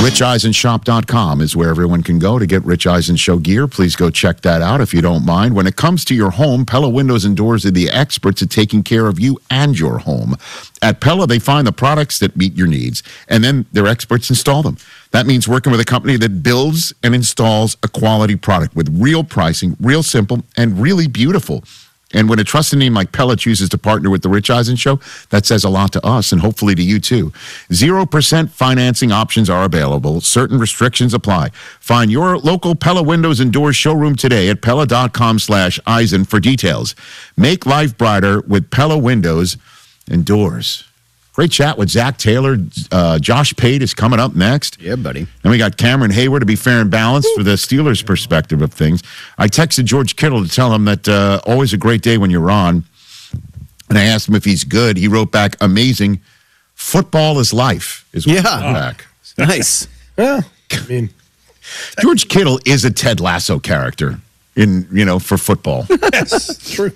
RichEisenShop.com is where everyone can go to get Rich Eisen Show gear. Please go check that out if you don't mind. When it comes to your home, Pella Windows and Doors are the experts at taking care of you and your home. At Pella, they find the products that meet your needs, and then their experts install them. That means working with a company that builds and installs a quality product with real pricing, real simple, and really beautiful. And when a trusted name like Pella chooses to partner with The Rich Eisen Show, that says a lot to us and hopefully to you too. 0% financing options are available. Certain restrictions apply. Find your local Pella Windows and Doors showroom today at Pella.com/Eisen for details. Make life brighter with Pella Windows and Doors. Great chat with Zach Taylor. Josh Pate is coming up next. Yeah, buddy. And we got Cameron Hayward to be fair and balanced for the Steelers' perspective of things. I texted George Kittle to tell him that always a great day when you're on. And I asked him if he's good. He wrote back, amazing. Football is life. Is what he wrote back. Nice. Well, I mean, George Kittle is a Ted Lasso character for football. yes, true.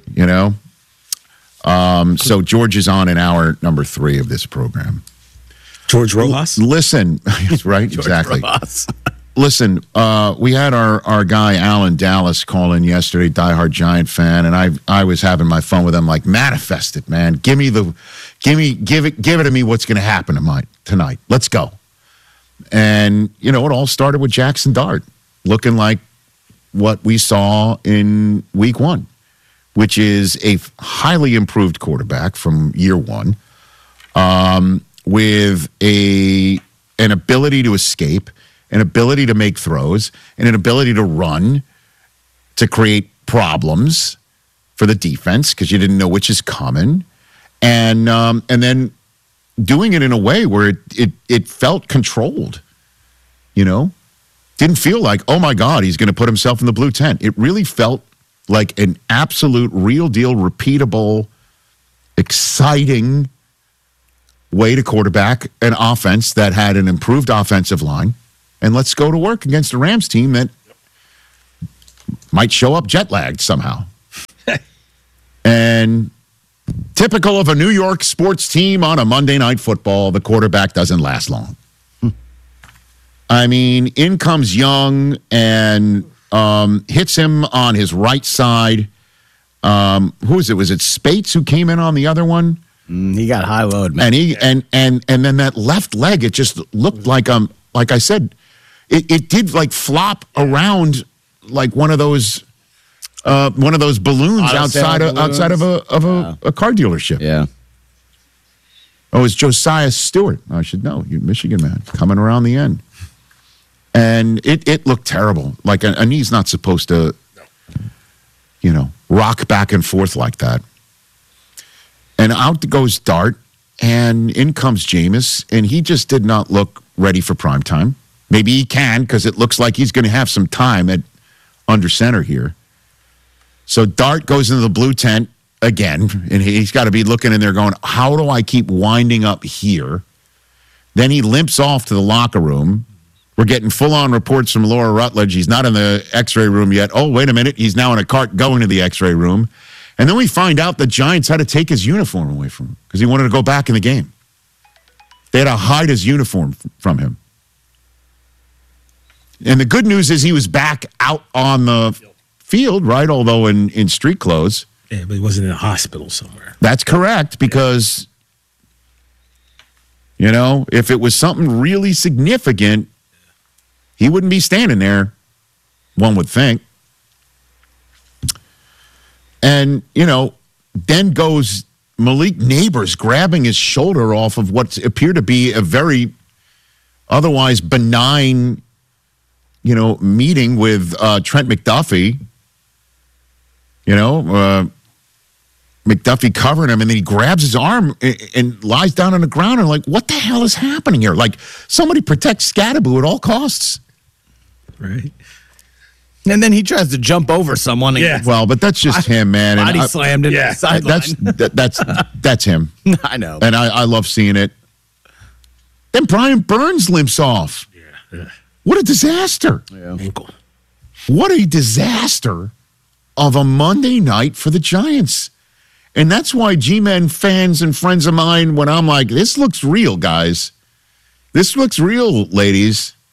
So George is on in hour number 3 of this program. George Rojas? Listen, right? Exactly. Rojas. Listen, we had our guy Alan Dallas call in yesterday, diehard Giant fan, and I was having my fun with him, like, manifest it, man. Give it to me. What's going to happen tonight? Let's go. And it all started with Jackson Dart looking like what we saw in week 1. Which is a highly improved quarterback from year 1, with an ability to escape, an ability to make throws, and an ability to run, to create problems for the defense because you didn't know which is coming, and then doing it in a way where it felt controlled. Didn't feel like, oh my God, he's going to put himself in the blue tent. It really felt like an absolute, real deal, repeatable, exciting way to quarterback an offense that had an improved offensive line. And let's go to work against a Rams team that might show up jet lagged somehow. And typical of a New York sports team on a Monday Night Football, the quarterback doesn't last long. I mean, in comes Young and hits him on his right side. Who is it? Was it Spates who came in on the other one? He got high load, man. And then that left leg, it just looked like I said, it did like flop around like one of those balloons outside of a car dealership. Yeah. Oh, it's Josiah Stewart. I should know. You're Michigan man coming around the end. And it looked terrible. Like a knee's not supposed to, rock back and forth like that. And out goes Dart, and in comes Jameis, and he just did not look ready for prime time. Maybe he can, because it looks like he's going to have some time at under center here. So Dart goes into the blue tent again, and he's got to be looking in there going, how do I keep winding up here? Then he limps off to the locker room. We're getting full-on reports from Laura Rutledge. He's not in the x-ray room yet. Oh, wait a minute. He's now in a cart going to the x-ray room. And then we find out the Giants had to take his uniform away from him because he wanted to go back in the game. They had to hide his uniform from him. And the good news is he was back out on the field, right? Although in street clothes. Yeah, but he wasn't in a hospital somewhere. That's correct because, if it was something really significant, he wouldn't be standing there, one would think. And, then goes Malik Neighbors grabbing his shoulder off of what appeared to be a very otherwise benign, meeting with Trent McDuffie. McDuffie covering him, and then he grabs his arm and lies down on the ground. And like, what the hell is happening here? Like, somebody protect Scadaboo at all costs. Right. And then he tries to jump over someone. Yeah. Well, but that's just him, man. Body slammed into the sideline. That's him. I know. And I love seeing it. Then Brian Burns limps off. Yeah. What a disaster. Yeah. Ankle. What a disaster of a Monday night for the Giants. And that's why G-Men fans and friends of mine, when I'm like, this looks real, guys. This looks real, ladies.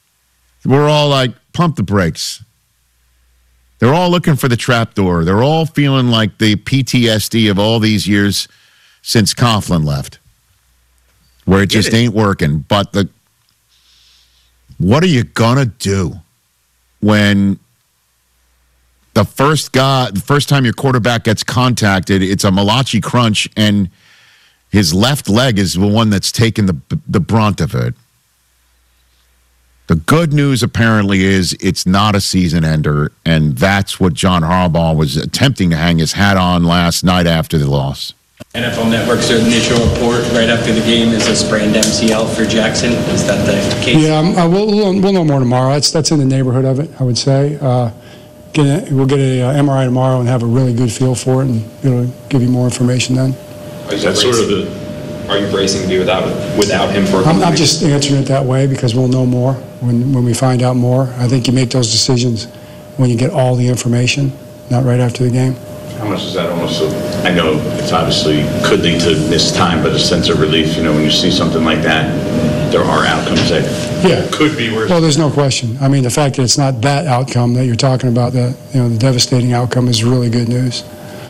we're all like, pump the brakes. They're all looking for the trapdoor. They're all feeling like the PTSD of all these years since Coughlin left, where it just ain't working. But what are you going to do when the first time your quarterback gets contacted, it's a Malachi crunch, and his left leg is the one that's taken the brunt of it? The good news apparently is it's not a season ender, and that's what John Harbaugh was attempting to hang his hat on last night after the loss. NFL Network certainly initial report right after the game is a sprained MCL for Jackson. Is that the case? Yeah, we'll know more tomorrow. That's in the neighborhood of it, I would say. We'll get a MRI tomorrow and have a really good feel for it, and it'll give you more information then. Is that sort of are you bracing to be without him for a couple I'm just answering it that way because we'll know more when we find out more. I think you make those decisions when you get all the information, not right after the game. How much is that almost? I know it's obviously could lead to missed time, but a sense of relief, when you see something like that, there are outcomes that could be worse. Well, there's no question. I mean, the fact that it's not that outcome that you're talking about, the devastating outcome, is really good news.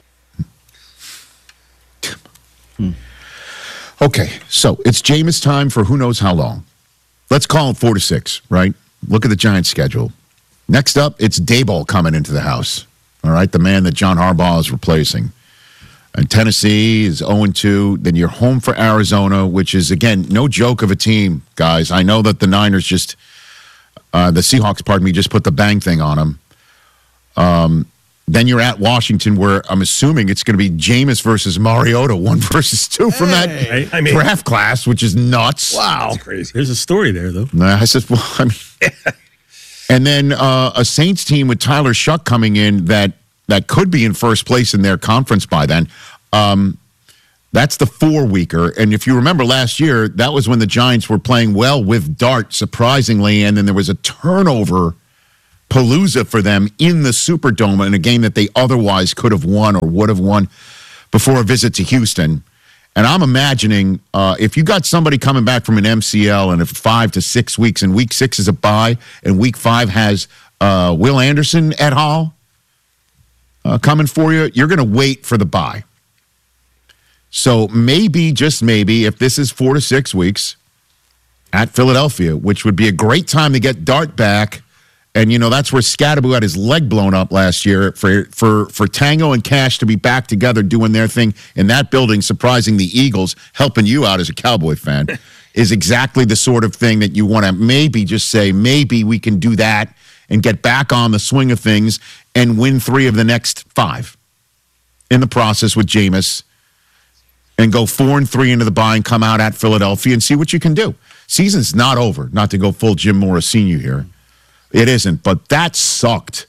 Okay, so it's Jameis time for who knows how long. Let's call it 4 to 6, right? Look at the Giants' schedule. Next up, it's Daboll coming into the house. All right, the man that John Harbaugh is replacing. And Tennessee is 0-2. Then you're home for Arizona, which is, again, no joke of a team, guys. I know that the Niners the Seahawks, just put the bang thing on them. Then you're at Washington, where I'm assuming it's going to be Jameis versus Mariota, 1 versus 2 from that draft class, which is nuts. Wow. That's crazy. There's a story there, though. I said, and then a Saints team with Tyler Shuck coming in that could be in first place in their conference by then. That's the 4-weeker. And if you remember last year, that was when the Giants were playing well with Dart, surprisingly, and then there was a turnover palooza for them in the Superdome in a game that they otherwise could have won or would have won before a visit to Houston. And I'm imagining if you got somebody coming back from an MCL and 5 to 6 weeks, and week 6 is a bye, and week 5 has Will Anderson et al. Coming for you, you're going to wait for the bye. So maybe, just maybe, if this is 4 to 6 weeks at Philadelphia, which would be a great time to get Dart back. And, that's where Scatterbo had his leg blown up last year for Tango and Cash to be back together doing their thing in that building, surprising the Eagles, helping you out as a Cowboy fan, is exactly the sort of thing that you want to maybe just say, maybe we can do that and get back on the swing of things and win 3 of the next 5 in the process with Jameis and go 4-3 into the bye and come out at Philadelphia and see what you can do. Season's not over, not to go full Jim Morris Sr. here. It isn't, but that sucked,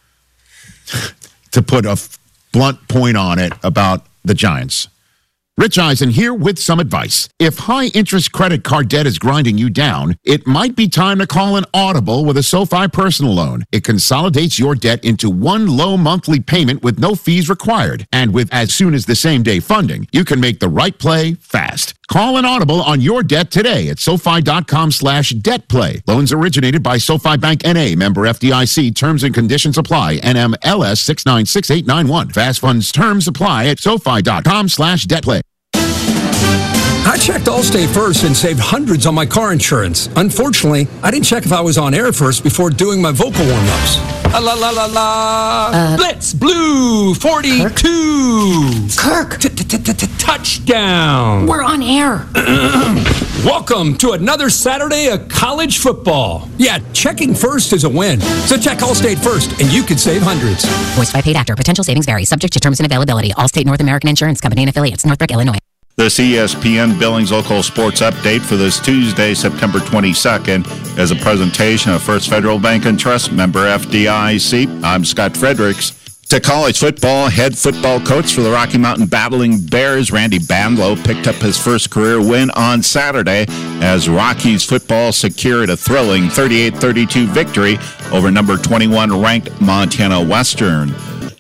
to put a blunt point on it, about the Giants. Rich Eisen here with some advice. If high-interest credit card debt is grinding you down, it might be time to call an Audible with a SoFi personal loan. It consolidates your debt into one low monthly payment with no fees required. And with as soon as the same-day funding, you can make the right play fast. Call an Audible on your debt today at SoFi.com/debtplay. Loans originated by SoFi Bank N.A., member FDIC. Terms and conditions apply. NMLS 696891. Fast funds terms apply at SoFi.com/debtplay. I checked Allstate first and saved hundreds on my car insurance. Unfortunately, I didn't check if I was on air first before doing my vocal warm-ups. La la la la la. Blitz Blue 42. Kirk. Touchdown. We're on air. Welcome to another Saturday of college football. Yeah, checking first is a win. So check Allstate first and you can save hundreds. Voiced by paid actor. Potential savings vary. Subject to terms and availability. Allstate North American Insurance Company and affiliates. Northbrook, Illinois. This ESPN Billings Local Sports Update for this Tuesday, September 22nd, is a presentation of First Federal Bank and Trust, member FDIC. I'm Scott Fredericks. To college football, head football coach for the Rocky Mountain Battling Bears, Randy Bandlow, picked up his first career win on Saturday as Rockies football secured a thrilling 38-32 victory over number 21 ranked Montana Western.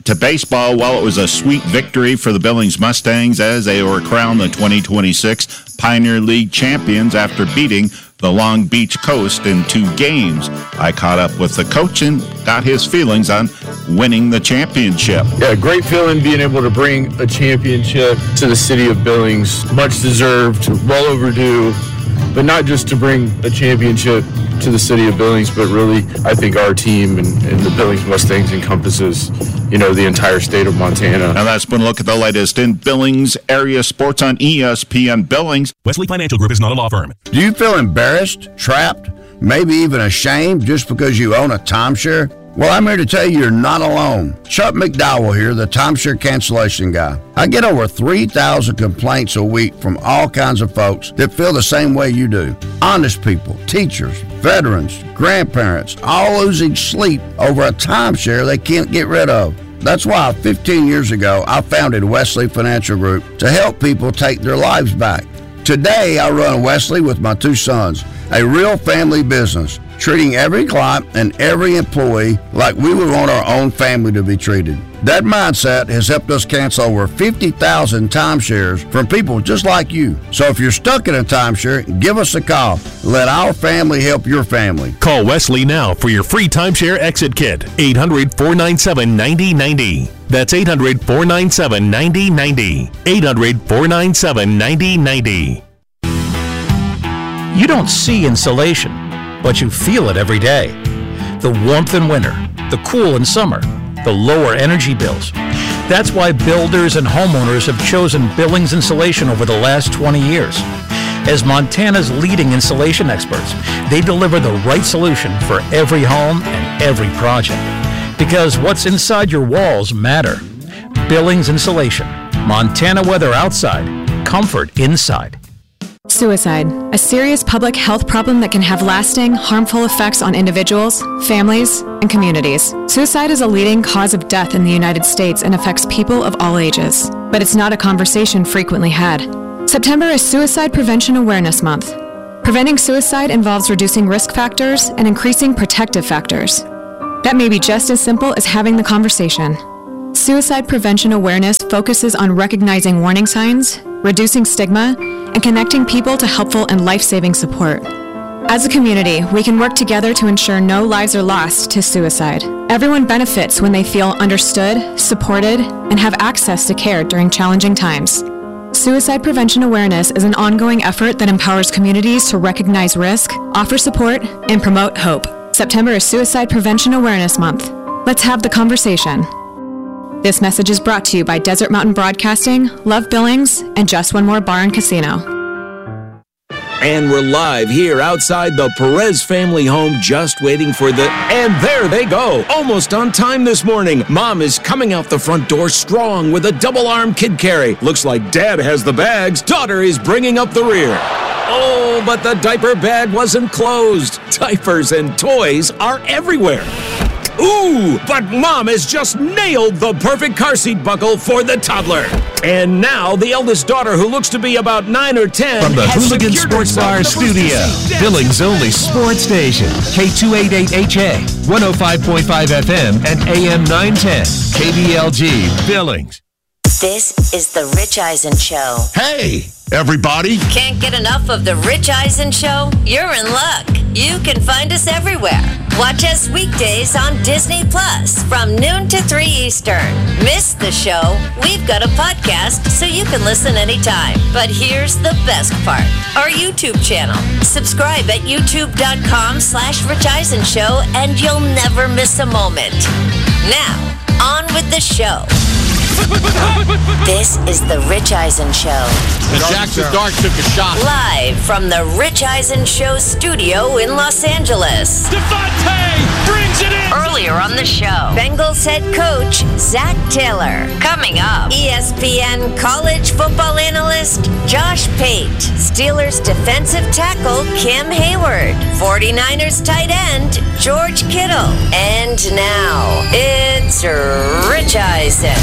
To baseball, well, it was a sweet victory for the Billings Mustangs as they were crowned the 2026 Pioneer League champions after beating the Long Beach Coast in 2 games. I caught up with the coach and got his feelings on winning the championship. Yeah, great feeling being able to bring a championship to the city of Billings. Much deserved, well overdue, but not just to bring a championship to the city of Billings, but really, I think our team and the Billings Mustangs encompasses, the entire state of Montana. Now that's been a look at the latest in Billings area sports on ESPN Billings. Wesley Financial Group is not a law firm. Do you feel embarrassed, trapped, maybe even ashamed just because you own a timeshare? Well, I'm here to tell you you're not alone. Chuck McDowell here, the timeshare cancellation guy. I get over 3,000 complaints a week from all kinds of folks that feel the same way you do. Honest people, teachers, veterans, grandparents, all losing sleep over a timeshare they can't get rid of. That's why 15 years ago, I founded Wesley Financial Group to help people take their lives back. Today, I run Wesley with my 2 sons, a real family business, treating every client and every employee like we would want our own family to be treated. That mindset has helped us cancel over 50,000 timeshares from people just like you. So if you're stuck in a timeshare, give us a call. Let our family help your family. Call Wesley now for your free timeshare exit kit. 800-497-9090. That's 800-497-9090. 800-497-9090. You don't see insulation, but you feel it every day. The warmth in winter, the cool in summer, the lower energy bills. That's why builders and homeowners have chosen Billings Insulation over the last 20 years. As Montana's leading insulation experts, they deliver the right solution for every home and every project. Because what's inside your walls matter. Billings Insulation. Montana weather outside, comfort inside. Suicide, a serious public health problem that can have lasting, harmful effects on individuals, families, and communities. Suicide is a leading cause of death in the United States and affects people of all ages. But it's not a conversation frequently had. September is Suicide Prevention Awareness Month. Preventing suicide involves reducing risk factors and increasing protective factors. That may be just as simple as having the conversation. Suicide prevention awareness focuses on recognizing warning signs, reducing stigma, and connecting people to helpful and life-saving support. As a community, we can work together to ensure no lives are lost to suicide. Everyone benefits when they feel understood, supported, and have access to care during challenging times. Suicide prevention awareness is an ongoing effort that empowers communities to recognize risk, offer support, and promote hope. September is Suicide Prevention Awareness Month. Let's have the conversation. This message is brought to you by Desert Mountain Broadcasting, Love Billings, and Just One More Bar and Casino. And we're live here outside the Perez family home, just waiting for and there they go, almost on time this morning. Mom is coming out the front door strong with a double-arm kid carry. Looks like Dad has the bags. Daughter is bringing up the rear. Oh, but the diaper bag wasn't closed. Diapers and toys are everywhere. Ooh, but Mom has just nailed the perfect car seat buckle for the toddler. And now the eldest daughter, who looks to be about 9 or 10, from the Hooligan Sports Bar studio, Billings' only sports station, K288HA, 105.5 FM, and AM 910, KBLG, Billings. This is The Rich Eisen Show. Hey, everybody. Can't get enough of The Rich Eisen Show? You're in luck. You can find us everywhere. Watch us weekdays on Disney Plus from noon to 3 Eastern. Miss the show? We've got a podcast so you can listen anytime. But here's the best part. Our YouTube channel. Subscribe at youtube.com/Rich Eisen Show and you'll never miss a moment. Now, on with the show. This is The Rich Eisen Show. The Jackson Dart took a shot. Live from the Rich Eisen Show studio in Los Angeles. Devontae brings it in. Earlier on the show, Bengals head coach Zach Taylor. Coming up, ESPN college football analyst Josh Pate. Steelers defensive tackle Cam Hayward. 49ers tight end George Kittle. And now, it's Rich Eisen.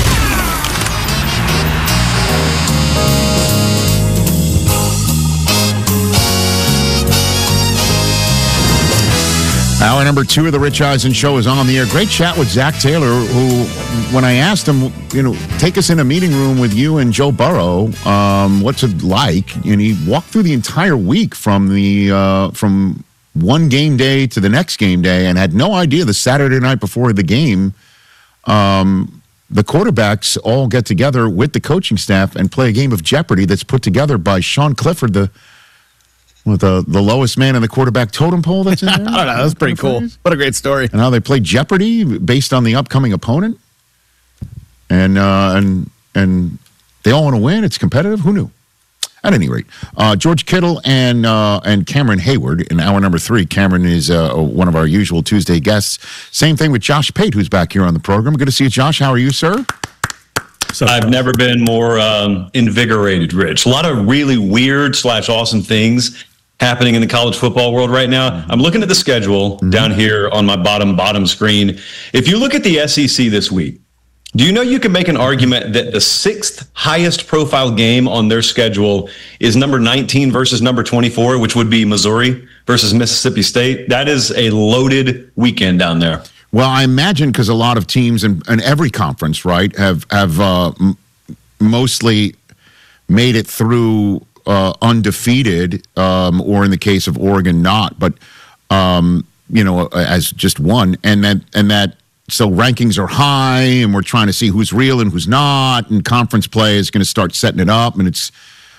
Hour number 2 of the Rich Eisen Show is on the air. Great chat with Zach Taylor, who, when I asked him, take us in a meeting room with you and Joe Burrow, what's it like? And he walked through the entire week from one game day to the next game day and had no idea the Saturday night before the game, the quarterbacks all get together with the coaching staff and play a game of Jeopardy that's put together by Sean Clifford, the lowest man in the quarterback totem pole that's in there. I don't know. That's pretty cool. What a great story. And how they play Jeopardy based on the upcoming opponent. And they all want to win. It's competitive. Who knew? At any rate, George Kittle and Cameron Hayward in hour number 3. Cameron is one of our usual Tuesday guests. Same thing with Josh Pate, who's back here on the program. Good to see you, Josh. How are you, sir? I've never been more invigorated, Rich. A lot of really weird / awesome things happening in the college football world right now. I'm looking at the schedule down here on my bottom screen. If you look at the SEC this week, do you know you can make an argument that the 6th highest profile game on their schedule is number 19 versus number 24, which would be Missouri versus Mississippi State? That is a loaded weekend down there. Well, I imagine because a lot of teams in every conference, right, have mostly made it through undefeated, or in the case of Oregon, not, but as just one, and that. So rankings are high, and we're trying to see who's real and who's not, and conference play is going to start setting it up. And it's,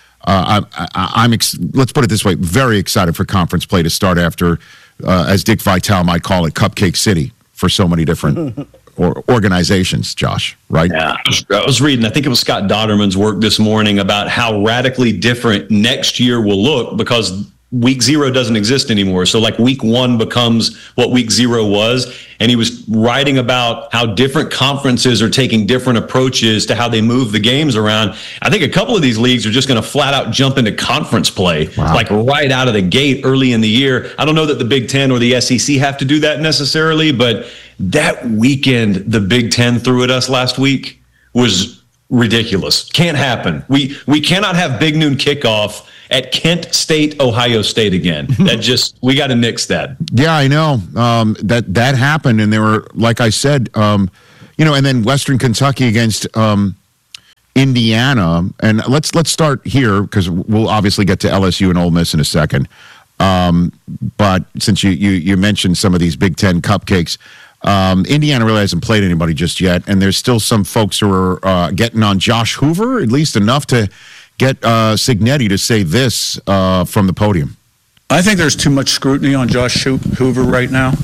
let's put it this way, very excited for conference play to start after, as Dick Vitale might call it, Cupcake City for so many different organizations, Josh, right? Yeah, I was reading, I think it was Scott Dodderman's work this morning about how radically different next year will look because week 0 doesn't exist anymore. So like week 1 becomes what week 0 was. And he was writing about how different conferences are taking different approaches to how they move the games around. I think a couple of these leagues are just going to flat out jump into conference play, like right out of the gate early in the year. I don't know that the Big Ten or the SEC have to do that necessarily, but that weekend the Big Ten threw at us last week was ridiculous. Can't happen. We cannot have big noon kickoff at Kent State, Ohio State again. We got to nix that. Yeah, I know. That happened, and they were, like I said, and then Western Kentucky against Indiana. And let's start here because we'll obviously get to LSU and Ole Miss in a second. But since you mentioned some of these Big Ten cupcakes, Indiana really hasn't played anybody just yet, and there's still some folks who are getting on Josh Hoover, at least enough to get Cignetti to say this from the podium. I think there's too much scrutiny on Josh Hoover right now.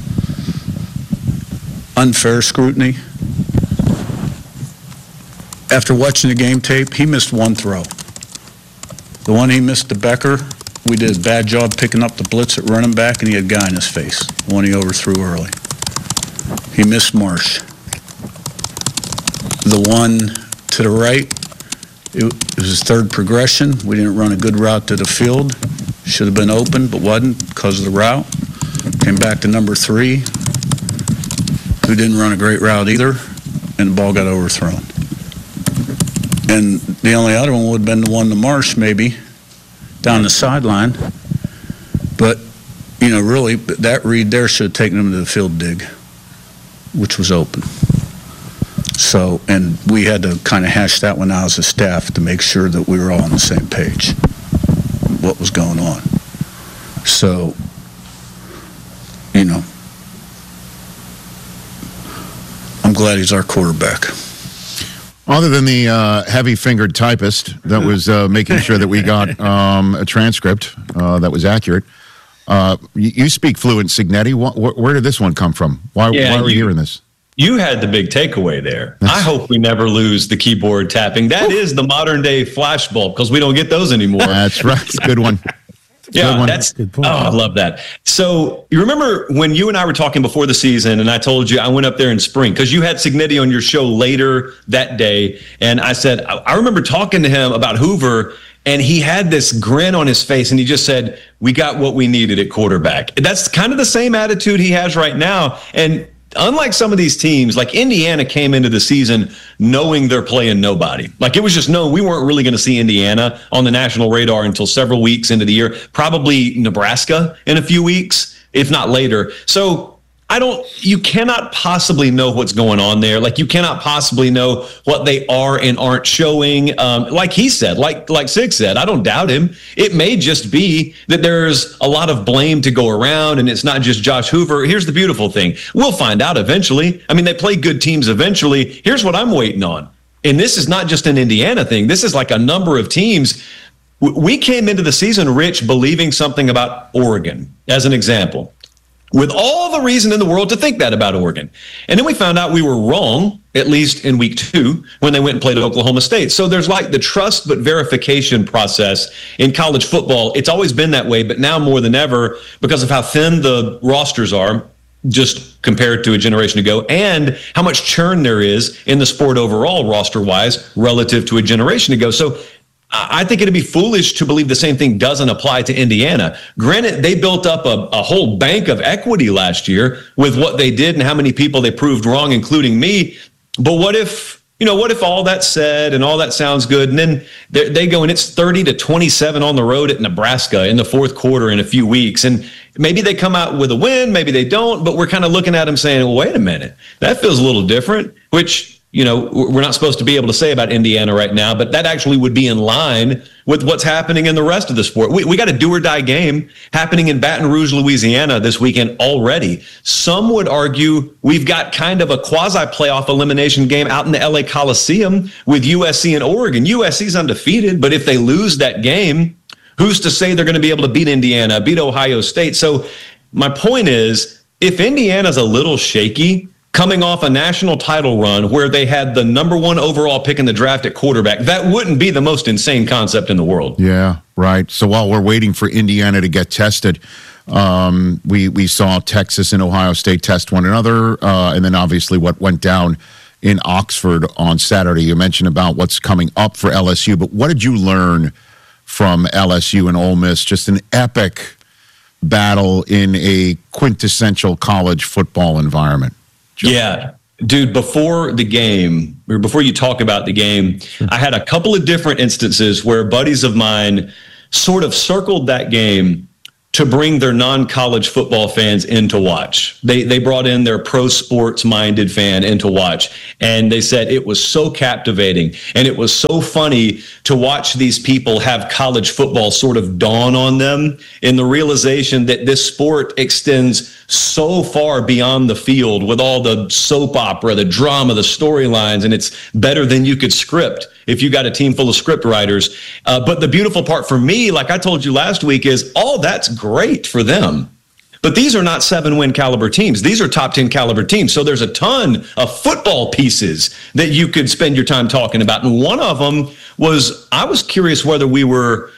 Unfair scrutiny. After watching the game tape, he missed one throw. The one he missed to Becker, we did a bad job picking up the blitz at running back, and he had a guy in his face, the one he overthrew early. He missed Marsh. The one to the right, it was his third progression. We didn't run a good route to the field. Should have been open, but wasn't because of the route. Came back to number 3, who didn't run a great route either, and the ball got overthrown. And the only other one would have been the one to Marsh, maybe, down the sideline. But, really, that read there should have taken him to the field dig, which was open. So, and we had to kind of hash that one out as a staff to make sure that we were all on the same page, what was going on. So, I'm glad he's our quarterback. Other than the heavy-fingered typist that was making sure that we got a transcript that was accurate, you speak fluent Cignetti. Where did this one come from? Why are we hearing this? You had the big takeaway there. I hope we never lose the keyboard tapping. That is the modern-day flashbulb because we don't get those anymore. That's right. It's a good one. Yeah, that's good point. Oh, I love that. So you remember when you and I were talking before the season, and I told you I went up there in spring because you had Cignetti on your show later that day, and I said I remember talking to him about Hoover, and he had this grin on his face, and he just said, "We got what we needed at quarterback." That's kind of the same attitude he has right now, and unlike some of these teams, like Indiana came into the season knowing they're playing nobody. Like it was just known we weren't really going to see Indiana on the national radar until several weeks into the year, probably Nebraska in a few weeks, if not later. So you cannot possibly know what's going on there. Like, you cannot possibly know what they are and aren't showing. Like he said, like Sig said, I don't doubt him. It may just be that there's a lot of blame to go around, and it's not just Josh Hoover. Here's the beautiful thing. We'll find out eventually. I mean, they play good teams eventually. Here's what I'm waiting on. And this is not just an Indiana thing. This is like a number of teams. We came into the season, Rich, believing something about Oregon, as an example, with all the reason in the world to think that about Oregon. And then we found out we were wrong, at least in week 2, when they went and played Oklahoma State. So there's like the trust but verification process in college football. It's always been that way, but now more than ever, because of how thin the rosters are, just compared to a generation ago, and how much churn there is in the sport overall, roster-wise, relative to a generation ago. So I think it'd be foolish to believe the same thing doesn't apply to Indiana. Granted, they built up a whole bank of equity last year with what they did and how many people they proved wrong, including me. But what if all that's said and all that sounds good, and then they go and it's 30-27 on the road at Nebraska in the fourth quarter in a few weeks, and maybe they come out with a win, maybe they don't, but we're kind of looking at them saying, well, wait a minute, that feels a little different, which, we're not supposed to be able to say about Indiana right now, but that actually would be in line with what's happening in the rest of the sport. We got a do or die game happening in Baton Rouge, Louisiana this weekend already. Some would argue we've got kind of a quasi-playoff elimination game out in the LA Coliseum with USC and Oregon. USC's undefeated, but if they lose that game, who's to say they're going to be able to beat Indiana, beat Ohio State? So my point is, if Indiana's a little shaky, coming off a national title run where they had the number 1 overall pick in the draft at quarterback, that wouldn't be the most insane concept in the world. Yeah, right. So while we're waiting for Indiana to get tested, we saw Texas and Ohio State test one another, and then obviously what went down in Oxford on Saturday. You mentioned about what's coming up for LSU, but what did you learn from LSU and Ole Miss? Just an epic battle in a quintessential college football environment. Yeah, dude, before the game, or before you talk about the game, I had a couple of different instances where buddies of mine sort of circled that game to bring their non-college football fans in to watch. They brought in their pro sports minded fan in to watch, and they said it was so captivating and it was so funny to watch these people have college football sort of dawn on them in the realization that this sport extends so far beyond the field with all the soap opera, the drama, the storylines, and it's better than you could script if you got a team full of script writers. But the beautiful part for me, like I told you last week, is all that's great for them. But these are not 7-win caliber teams. These are top 10 caliber teams. So there's a ton of football pieces that you could spend your time talking about. And one of them was, I was curious whether we were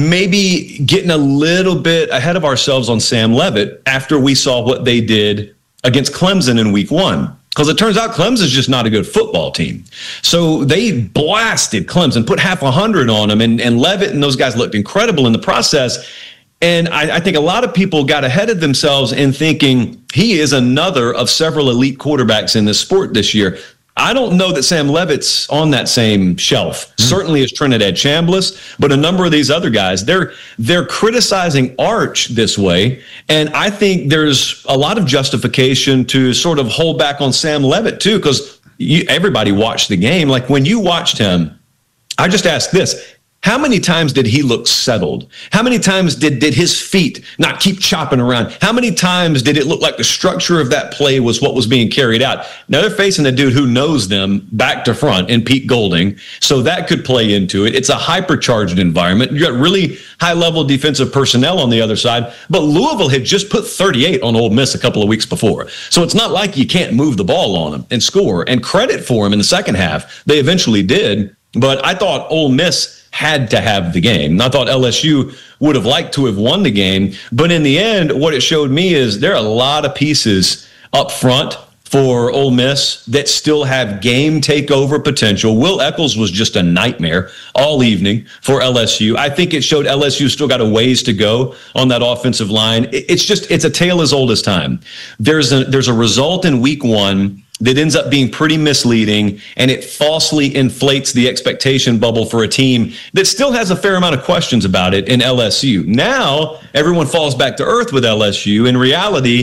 maybe getting a little bit ahead of ourselves on Sam Leavitt after we saw what they did against Clemson in week 1. Because it turns out Clemson's just not a good football team. So they blasted Clemson, put 100 on them, and Leavitt and those guys looked incredible in the process. And I think a lot of people got ahead of themselves in thinking he is another of several elite quarterbacks in this sport this year. I don't know that Sam Leavitt's on that same shelf. Certainly is Trinidad Chambliss, but a number of these other guys, they're criticizing Arch this way, and I think there's a lot of justification to sort of hold back on Sam Leavitt too, because everybody watched the game. Like when you watched him, I just ask this. How many times did he look settled? How many times did his feet not keep chopping around? How many times did it look like the structure of that play was what was being carried out? Now they're facing a dude who knows them back to front in Pete Golding, so that could play into it. It's a hypercharged environment. You got really high-level defensive personnel on the other side, but Louisville had just put 38 on Ole Miss a couple of weeks before. So it's not like you can't move the ball on them and score, and credit for them in the second half. They eventually did, but I thought Ole Miss had to have the game. I thought LSU would have liked to have won the game, but in the end, what it showed me is there are a lot of pieces up front for Ole Miss that still have game takeover potential. Will Eccles was just a nightmare all evening for LSU. I think it showed LSU still got a ways to go on that offensive line. It's a tale as old as time. There's a result in week 1 that ends up being pretty misleading, and it falsely inflates the expectation bubble for a team that still has a fair amount of questions about it in LSU. Now, everyone falls back to earth with LSU. In reality,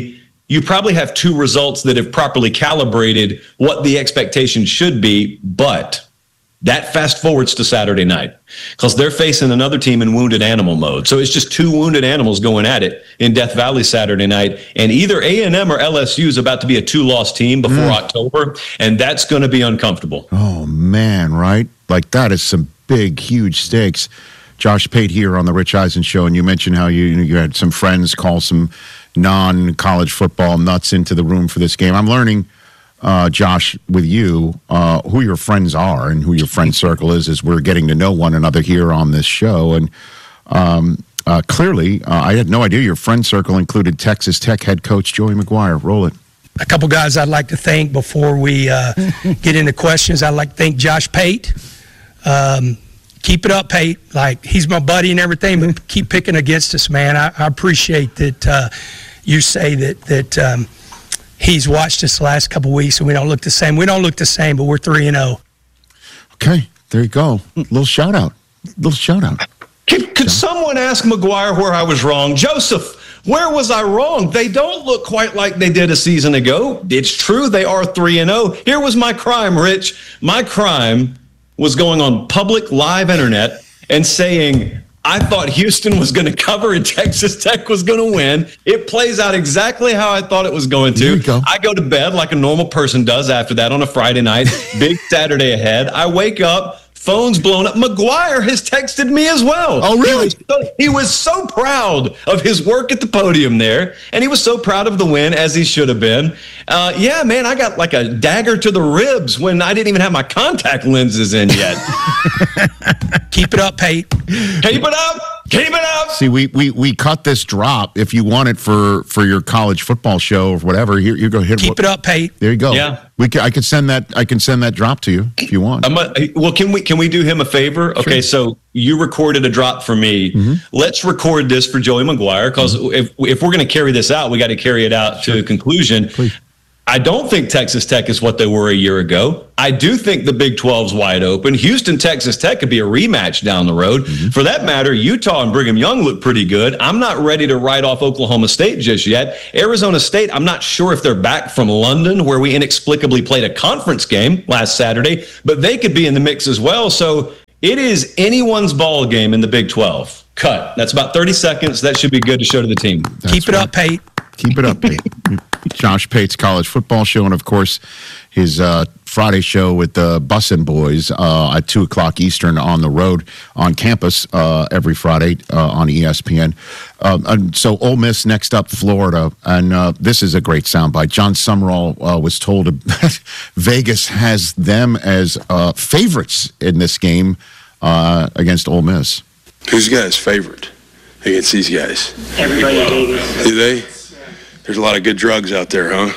you probably have two results that have properly calibrated what the expectation should be, but that fast forwards to Saturday night because they're facing another team in wounded animal mode. So it's just two wounded animals going at it in Death Valley Saturday night. And either A&M or LSU is about to be a two-loss team before October, and that's going to be uncomfortable. Oh, man, right? Like, that is some big, huge stakes. Josh Pate here on the Rich Eisen Show, and you mentioned how you had some friends call some non-college football nuts into the room for this game. I'm learning, Josh, with you, who your friends are and who your friend circle is as we're getting to know one another here on this show. And clearly, I had no idea your friend circle included Texas Tech head coach Joey McGuire. Roll it. A couple guys I'd like to thank before we get into questions. I'd like to thank Josh Pate. Keep it up, Pate. Like, he's my buddy and everything, but keep picking against us, man. I appreciate that you say that he's watched us the last couple of weeks and we don't look the same. We don't look the same, but we're 3-0. Okay, there you go. Little shout out. Could someone ask McGuire where I was wrong? Joseph, where was I wrong? They don't look quite like they did a season ago. It's true, they are 3-0. Here was my crime, Rich. My crime was going on public live internet and saying, I thought Houston was going to cover and Texas Tech was going to win. It plays out exactly how I thought it was going to. I go to bed like a normal person does after that on a Friday night. Big Saturday ahead. I wake up. Phone's blown up. McGuire has texted me as well. Oh, really? He was so proud of his work at the podium there, and he was so proud of the win, as he should have been. Yeah, man, I got like a dagger to the ribs when I didn't even have my contact lenses in yet. Keep it up, Pate. Keep it up. Keep it up. See, we cut this drop. If you want it for your college football show or whatever, here you go. Keep it up, Pate. There you go. Yeah. I can send that drop to you if you want. Well, can we do him a favor? Sure. Okay, so you recorded a drop for me. Mm-hmm. Let's record this for Joey McGuire because if we're going to carry this out, we got to carry it out to conclusion. Please. I don't think Texas Tech is what they were a year ago. I do think the Big 12's wide open. Houston, Texas Tech could be a rematch down the road. Mm-hmm. For that matter, Utah and Brigham Young look pretty good. I'm not ready to write off Oklahoma State just yet. Arizona State, I'm not sure if they're back from London, where we inexplicably played a conference game last Saturday, but they could be in the mix as well. So it is anyone's ball game in the Big 12. Cut. That's about 30 seconds. That should be good to show to the team. Keep it up, Pate. Keep it up, Pate. Josh Pate's college football show, and of course his Friday show with the Bussin' Boys at 2:00 Eastern on the road on campus every Friday on ESPN. And so Ole Miss next up, Florida, and this is a great soundbite. John Summerall was told Vegas has them as favorites in this game against Ole Miss. Who's the guy's favorite against these guys? Everybody in Vegas. Do they? There's a lot of good drugs out there, huh?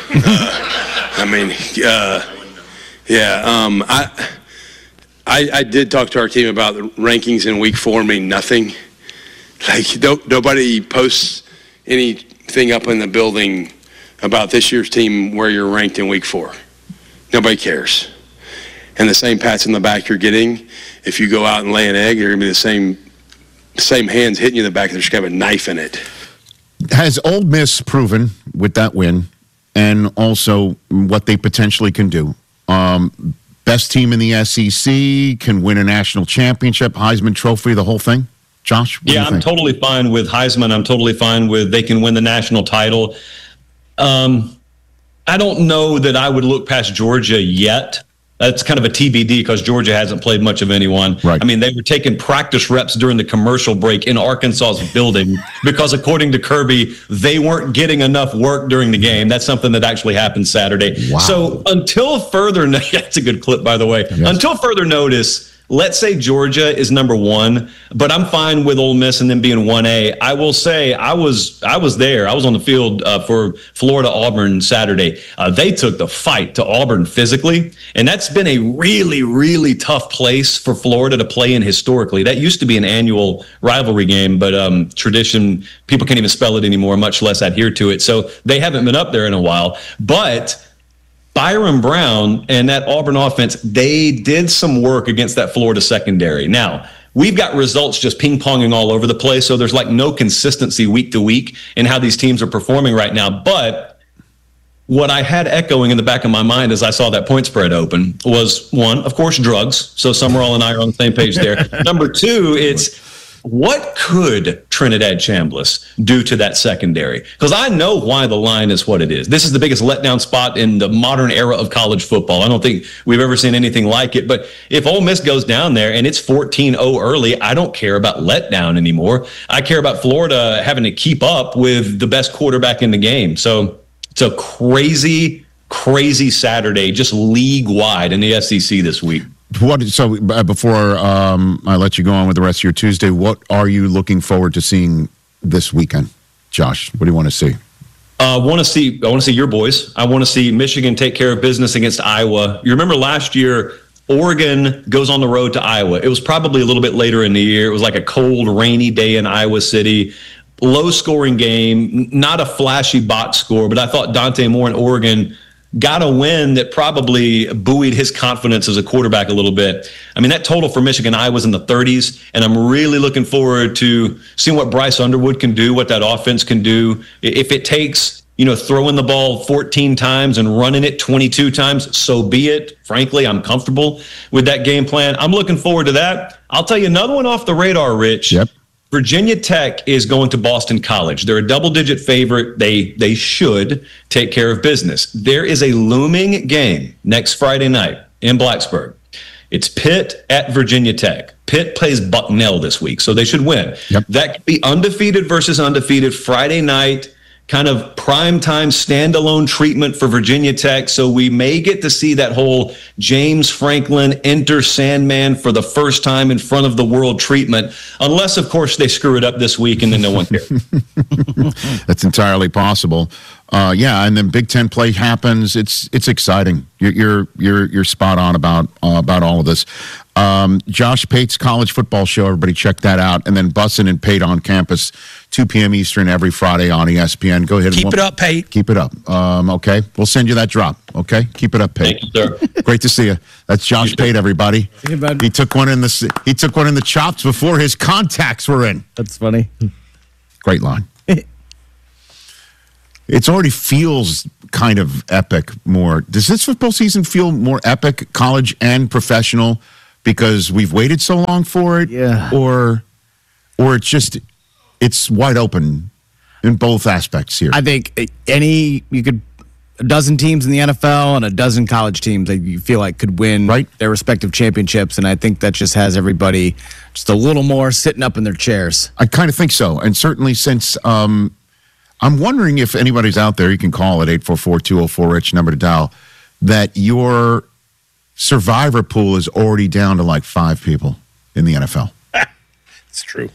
I did talk to our team about the rankings in week 4 mean nothing. Like, nobody posts anything up in the building about this year's team where you're ranked in week 4. Nobody cares. And the same pats on the back you're getting, if you go out and lay an egg, you're going to be the same hands hitting you in the back. There's just kind of a knife in it. Has Ole Miss proven with that win and also what they potentially can do? Best team in the SEC, can win a national championship, Heisman Trophy, the whole thing? Josh? Yeah, I'm totally fine with Heisman. I'm totally fine with they can win the national title. I don't know that I would look past Georgia yet. That's kind of a TBD because Georgia hasn't played much of anyone. Right. I mean, they were taking practice reps during the commercial break in Arkansas's building because, according to Kirby, they weren't getting enough work during the game. That's something that actually happened Saturday. Wow. So until further, that's a good clip, by the way. Yes. Until further notice, let's say Georgia is number 1, but I'm fine with Ole Miss and them being 1A. I will say I was there. I was on the field for Florida-Auburn Saturday. They took the fight to Auburn physically, and that's been a really, really tough place for Florida to play in historically. That used to be an annual rivalry game, but tradition, people can't even spell it anymore, much less adhere to it. So they haven't been up there in a while. But Byron Brown and that Auburn offense, they did some work against that Florida secondary. Now, we've got results just ping-ponging all over the place, so there's like no consistency week to week in how these teams are performing right now. But what I had echoing in the back of my mind as I saw that point spread open was, one, of course, drugs. So Summerall and I are on the same page there. Number two, it's what could Trinidad Chambliss do to that secondary? Because I know why the line is what it is. This is the biggest letdown spot in the modern era of college football. I don't think we've ever seen anything like it. But if Ole Miss goes down there and it's 14-0 early, I don't care about letdown anymore. I care about Florida having to keep up with the best quarterback in the game. So it's a crazy, crazy Saturday, just league-wide in the SEC this week. So before I let you go on with the rest of your Tuesday, what are you looking forward to seeing this weekend, Josh? What do you want to see? I want to see your boys. I want to see Michigan take care of business against Iowa. You remember last year, Oregon goes on the road to Iowa. It was probably a little bit later in the year. It was like a cold, rainy day in Iowa City. Low-scoring game, not a flashy box score, but I thought Dante Moore in Oregon got a win that probably buoyed his confidence as a quarterback a little bit. I mean, that total for Michigan, I was in the 30s, and I'm really looking forward to seeing what Bryce Underwood can do, what that offense can do. If it takes, throwing the ball 14 times and running it 22 times, so be it. Frankly, I'm comfortable with that game plan. I'm looking forward to that. I'll tell you another one off the radar, Rich. Yep. Virginia Tech is going to Boston College. They're a double-digit favorite. They should take care of business. There is a looming game next Friday night in Blacksburg. It's Pitt at Virginia Tech. Pitt plays Bucknell this week, so they should win. Yep. That could be undefeated versus undefeated Friday night, kind of primetime standalone treatment for Virginia Tech. So we may get to see that whole James Franklin enter Sandman for the first time in front of the world treatment, unless, of course, they screw it up this week and then no one cares. That's entirely possible. And then Big Ten play happens. It's exciting. You're spot on about all of this. Josh Pate's college football show. Everybody check that out. And then Bussin' and Pate on campus, 2 p.m. Eastern every Friday on ESPN. Go ahead. Keep it up, Pate. Keep it up. Okay. We'll send you that drop. Okay. Keep it up, Pate. Thank you, sir. Great to see you. That's Josh Pate, everybody. He took one in the chops before his contacts were in. That's funny. Great line. It already feels kind of epic more. Does this football season feel more epic, college and professional, because we've waited so long for it? Yeah. Or it's wide open in both aspects here. I think you could a dozen teams in the NFL and a dozen college teams that you feel like could win their respective championships, and I think that just has everybody just a little more sitting up in their chairs. I kind of think so, and certainly since I'm wondering if anybody's out there, you can call at 844-204-RICH, number to dial, that your survivor pool is already down to like 5 people in the NFL. It's true.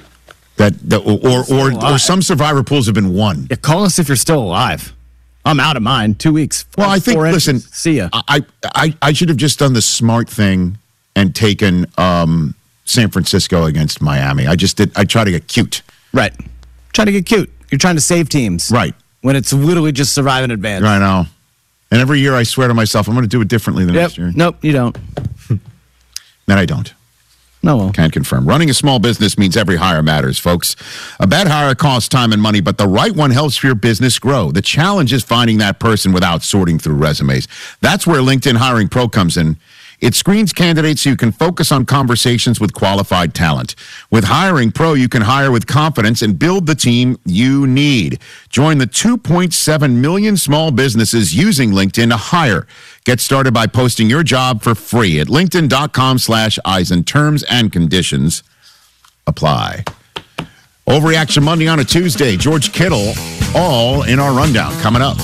Or some survivor pools have been won. Yeah, call us if you're still alive. I'm out of mine. 2 weeks. Well, I think, listen, see ya. I should have just done the smart thing and taken San Francisco against Miami. I try to get cute. Right. Try to get cute. You're trying to save teams. Right. When it's literally just survive in advance. I know. And every year I swear to myself, I'm going to do it differently than next year. Nope, you don't. Then I don't. No. Well. Can't confirm. Running a small business means every hire matters, folks. A bad hire costs time and money, but the right one helps your business grow. The challenge is finding that person without sorting through resumes. That's where LinkedIn Hiring Pro comes in. It screens candidates so you can focus on conversations with qualified talent. With Hiring Pro, you can hire with confidence and build the team you need. Join the 2.7 million small businesses using LinkedIn to hire. Get started by posting your job for free at linkedin.com/Eisen. Terms and conditions apply. Overreaction Monday on a Tuesday. George Kittle, all in our rundown. Coming up.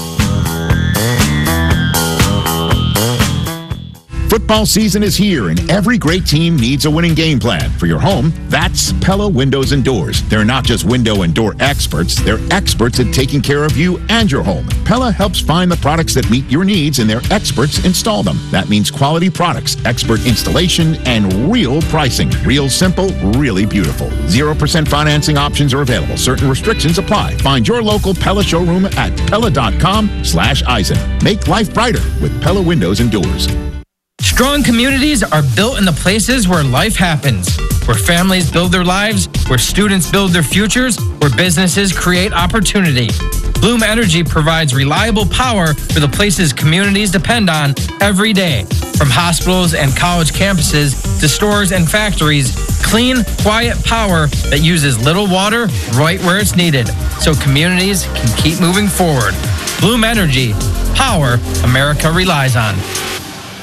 Football season is here, and every great team needs a winning game plan. For your home, that's Pella Windows and Doors. They're not just window and door experts, they're experts at taking care of you and your home. Pella helps find the products that meet your needs, and their experts install them. That means quality products, expert installation, and real pricing. Real simple, really beautiful. 0% financing options are available. Certain restrictions apply. Find your local Pella showroom at Pella.com/Eisen. Make life brighter with Pella Windows and Doors. Strong communities are built in the places where life happens, where families build their lives, where students build their futures, where businesses create opportunity. Bloom Energy provides reliable power for the places communities depend on every day. From hospitals and college campuses to stores and factories, clean, quiet power that uses little water right where it's needed, so communities can keep moving forward. Bloom Energy, power America relies on.